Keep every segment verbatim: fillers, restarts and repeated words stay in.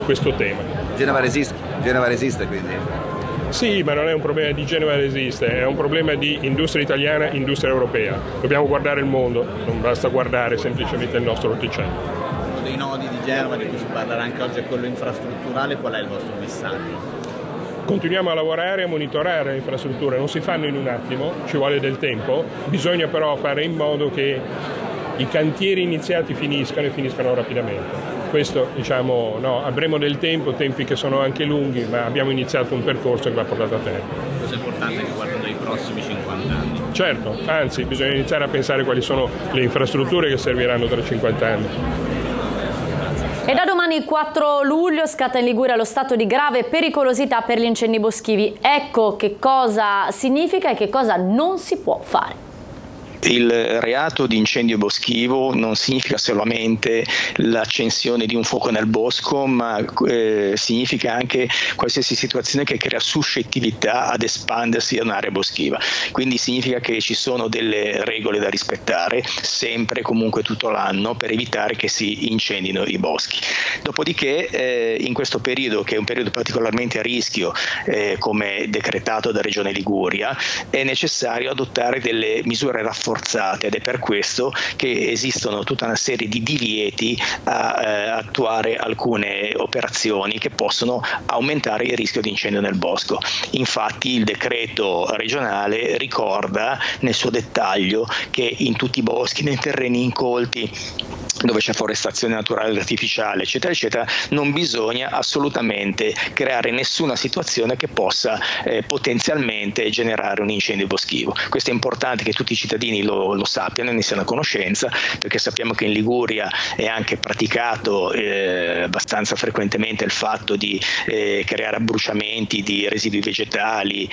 questo tema. Genova resiste, Genova resiste quindi? Sì, ma non è un problema di Genova resiste, è un problema di industria italiana, industria europea. Dobbiamo guardare il mondo, non basta guardare semplicemente il nostro orticello. Uno dei nodi di Genova di cui si parlerà anche oggi è quello infrastrutturale, qual è il vostro messaggio? Continuiamo a lavorare e a monitorare le infrastrutture, non si fanno in un attimo, ci vuole del tempo, bisogna però fare in modo che i cantieri iniziati finiscano e finiscano rapidamente. Questo, diciamo, no, avremo del tempo, tempi che sono anche lunghi, ma abbiamo iniziato un percorso che va portato a termine. Cosa è importante riguardo ai prossimi cinquanta anni? Certo, anzi, bisogna iniziare a pensare quali sono le infrastrutture che serviranno tra cinquanta anni. E da domani quattro luglio scatta in Liguria lo stato di grave pericolosità per gli incendi boschivi. Ecco che cosa significa e che cosa non si può fare. Il reato di incendio boschivo non significa solamente l'accensione di un fuoco nel bosco, ma eh, significa anche qualsiasi situazione che crea suscettibilità ad espandersi da un'area boschiva. Quindi significa che ci sono delle regole da rispettare sempre e comunque tutto l'anno per evitare che si incendino i boschi. Dopodiché eh, in questo periodo, che è un periodo particolarmente a rischio, eh, come decretato da Regione Liguria, è necessario adottare delle misure rafforzate ed è per questo che esistono tutta una serie di divieti a eh, attuare alcune operazioni che possono aumentare il rischio di incendio nel bosco. Infatti il decreto regionale ricorda nel suo dettaglio che in tutti i boschi, nei terreni incolti, dove c'è forestazione naturale ed artificiale, eccetera, eccetera, non bisogna assolutamente creare nessuna situazione che possa eh, potenzialmente generare un incendio boschivo. Questo è importante che tutti i cittadini lo, lo sappiano e ne siano a conoscenza, perché sappiamo che in Liguria è anche praticato eh, abbastanza frequentemente il fatto di eh, creare abbruciamenti di residui vegetali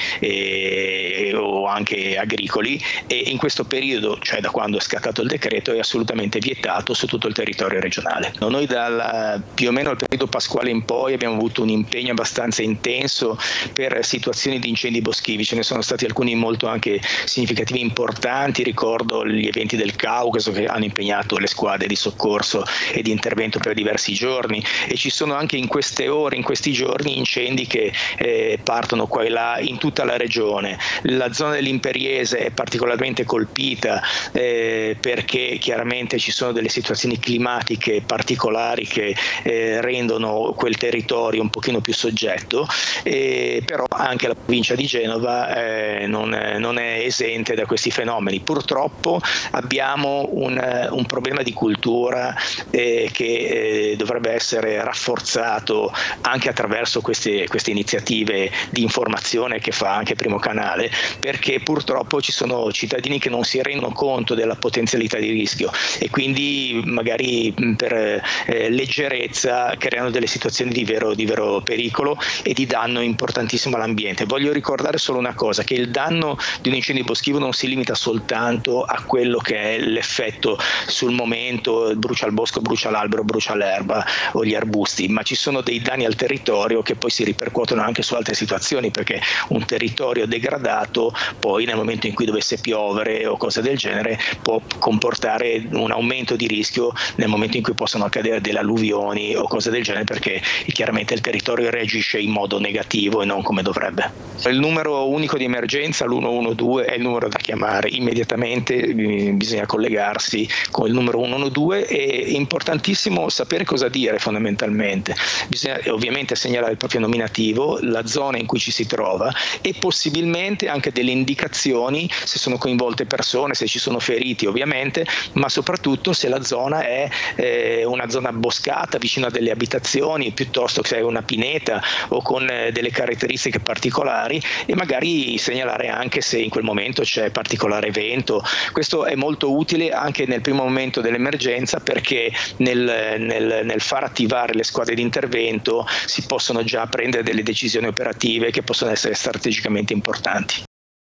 eh, o anche agricoli, e in questo periodo, cioè da quando è scattato il decreto, è assolutamente vietato su tutto il territorio regionale. Noi dal più o meno al periodo pasquale in poi abbiamo avuto un impegno abbastanza intenso per situazioni di incendi boschivi, ce ne sono stati alcuni molto anche significativi, importanti. Ricordo gli eventi del Caucaso che hanno impegnato le squadre di soccorso e di intervento per diversi giorni, e ci sono anche in queste ore, in questi giorni, incendi che eh, partono qua e là in tutta la regione. La zona dell'Imperiese è particolarmente colpita eh, perché chiaramente ci sono delle situazioni climatiche particolari che eh, rendono quel territorio un pochino più soggetto, eh, però anche la provincia di Genova eh, non, non è esente da questi fenomeni. Purtroppo abbiamo un, un problema di cultura eh, che eh, dovrebbe essere rafforzato anche attraverso queste, queste iniziative di informazione che fa anche Primo Canale, perché purtroppo ci sono cittadini che non si rendono conto della potenzialità di rischio e quindi magari per eh, leggerezza creano delle situazioni di vero, di vero pericolo e di danno importantissimo all'ambiente. Voglio ricordare solo una cosa, che il danno di un incendio boschivo non si limita soltanto a quello che è l'effetto sul momento, brucia il bosco, brucia l'albero, brucia l'erba o gli arbusti, ma ci sono dei danni al territorio che poi si ripercuotono anche su altre situazioni, perché un territorio degradato poi nel momento in cui dovesse piovere o cose del genere può comportare un aumento di rischio nel momento in cui possono accadere delle alluvioni o cose del genere, perché chiaramente il territorio reagisce in modo negativo e non come dovrebbe. Il numero unico di emergenza, l'uno uno due, è il numero da chiamare immediatamente, bisogna collegarsi con il numero uno uno due. È importantissimo sapere cosa dire fondamentalmente, bisogna ovviamente segnalare il proprio nominativo, la zona in cui ci si trova e possibilmente anche delle indicazioni se sono coinvolte persone, se ci sono feriti ovviamente, ma soprattutto se la zona è eh, una zona boscata vicino a delle abitazioni, piuttosto che una pineta o con eh, delle caratteristiche particolari, e magari segnalare anche se in quel momento c'è particolare vento. Questo è molto utile anche nel primo momento dell'emergenza, perché nel, nel, nel far attivare le squadre di intervento si possono già prendere delle decisioni operative che possono essere strategicamente importanti.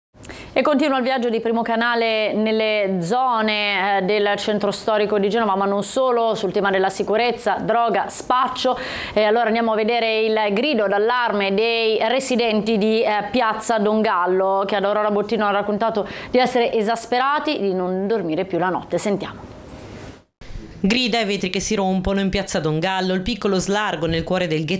E continua il viaggio di Primo Canale nelle zone eh, del centro storico di Genova, ma non solo, sul tema della sicurezza, droga, spaccio. E allora andiamo a vedere il grido d'allarme dei residenti di eh, Piazza Don Gallo, che ad Aurora Bottino ha raccontato di essere esasperati, di non dormire più la notte. Sentiamo. Grida e vetri che si rompono in piazza Don Gallo, il piccolo slargo nel cuore del ghetto